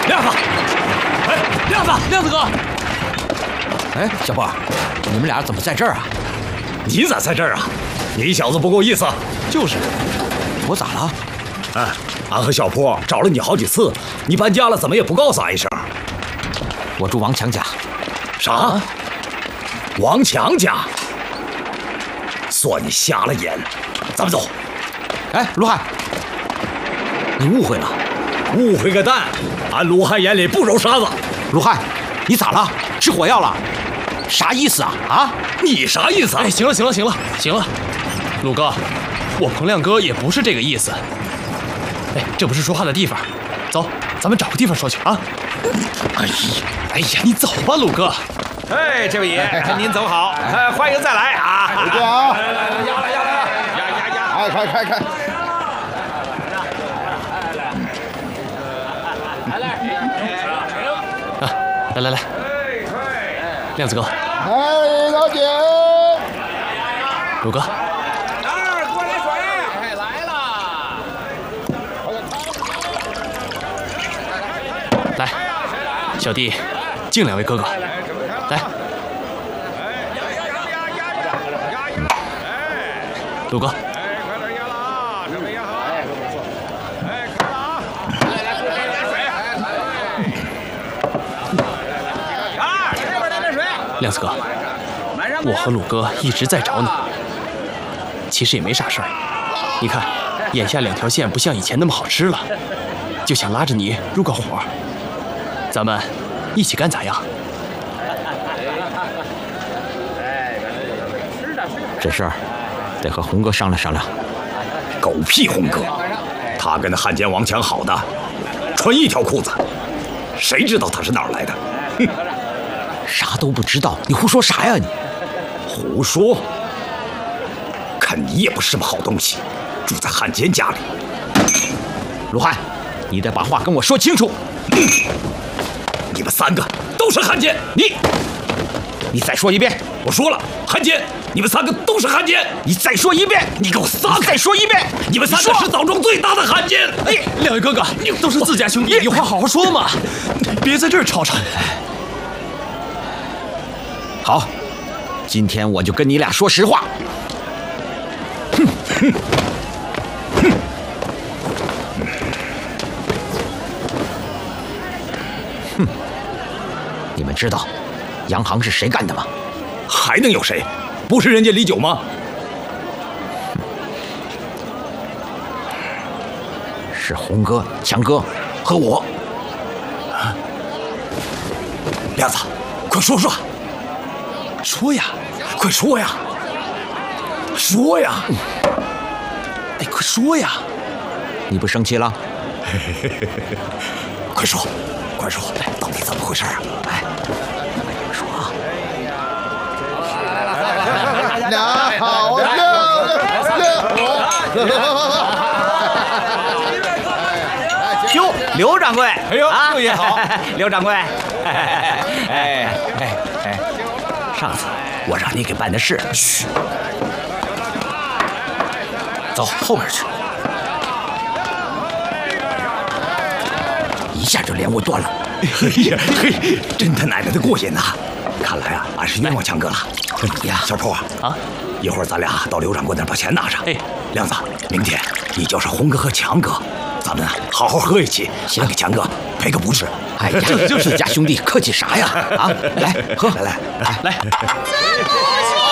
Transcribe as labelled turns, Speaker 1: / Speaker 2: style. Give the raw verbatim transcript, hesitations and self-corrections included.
Speaker 1: 亮子，哎，亮子，
Speaker 2: 亮子哥，
Speaker 3: 哎，小波，你们俩怎么在这儿啊？
Speaker 1: 你咋在这儿啊？你小子不够意思。
Speaker 2: 就是，
Speaker 3: 我咋了？
Speaker 1: 哎，俺和小坡找了你好几次，你搬家了怎么也不告诉俺一声？
Speaker 3: 我住王强家。
Speaker 1: 啥？啊、王强家？算你瞎了眼！咱们走。
Speaker 3: 哎，卢汉，你误会了。
Speaker 1: 误会个蛋！俺卢汉眼里不揉沙子。
Speaker 3: 卢汉，你咋了？吃火药了？啥意思啊？啊？
Speaker 1: 你啥意思啊？
Speaker 2: 哎，行了行了行了行了，鲁哥，我彭亮哥也不是这个意思。哎，这不是说话的地方，走，咱们找个地方说去啊。
Speaker 1: 哎呀，
Speaker 2: 哎呀，你走吧，鲁哥。
Speaker 1: 哎，这位爷，您走好，哎，欢迎再来啊！
Speaker 4: 回见啊！
Speaker 1: 来来来，压了压了，压压压！
Speaker 4: 哎，开开开！
Speaker 2: 啊，来来来，亮子哥，
Speaker 4: 哎，老姐，
Speaker 2: 鲁哥，
Speaker 5: 二过来水，来了。
Speaker 2: 来，小弟敬两位哥哥，来。鲁哥，
Speaker 5: 哎，快点压了啊！准备压好。哎，开了啊！来来，过来点水。啊，这边来点水。
Speaker 2: 亮子哥，我和鲁哥一直在找你，其实也没啥事儿。你看，眼下两条线不像以前那么好吃了，就想拉着你入个伙，咱们一起干咋样？
Speaker 3: 这事儿得和红哥商量商量。
Speaker 1: 狗屁红哥，他跟那汉奸王强好的，穿一条裤子，谁知道他是哪儿来的？哼，
Speaker 3: 啥都不知道，你胡说啥呀你？
Speaker 1: 胡说！看你也不是什么好东西，住在汉奸家里。
Speaker 3: 卢汉，你得把话跟我说清楚。
Speaker 1: 嗯、你们三个都是汉奸，
Speaker 3: 你，你再说一遍。
Speaker 1: 我说了，汉奸。你们三个都是汉奸！
Speaker 3: 你再说一遍！
Speaker 1: 你给我撒开！
Speaker 3: 再说一遍！
Speaker 1: 你们三个是枣庄最大的汉奸！
Speaker 2: 哎，两位哥哥，你都是自家兄弟，有话好好说嘛，别在这儿吵吵。
Speaker 3: 好，今天我就跟你俩说实话。哼哼哼哼！你们知道洋行是谁干的吗？
Speaker 1: 还能有谁？不是人家李九吗？
Speaker 3: 是红哥、强哥和我。
Speaker 1: 啊！亮子，快说说！
Speaker 2: 说呀，
Speaker 1: 快说呀！说呀！
Speaker 2: 哎，快说呀！
Speaker 3: 你不生气了？
Speaker 1: 快说，快说，到底怎么回事啊？哎，
Speaker 3: 说啊！
Speaker 4: 俩好热热
Speaker 3: 哟，刘掌柜，
Speaker 1: 哎呦，
Speaker 3: 啊，
Speaker 1: 六爷好，
Speaker 3: 刘掌柜，哎哎哎，上次我让你给办的事，嘘，走后边去，一下就连我断了。
Speaker 1: 哎呀嘿，真他奶奶的过瘾呐！看来啊，俺是冤枉强哥了。
Speaker 3: 你呀，
Speaker 1: 小坡
Speaker 2: 啊，
Speaker 1: 一会儿咱俩到刘掌柜那儿把钱拿上。
Speaker 2: 哎，
Speaker 1: 亮子，明天你叫上红哥和强哥，咱们好好喝一起，
Speaker 3: 行，
Speaker 1: 给强哥赔个不是。
Speaker 3: 哎呀，就是自家兄弟，客气啥呀？啊，来喝，
Speaker 1: 来来
Speaker 3: 来来。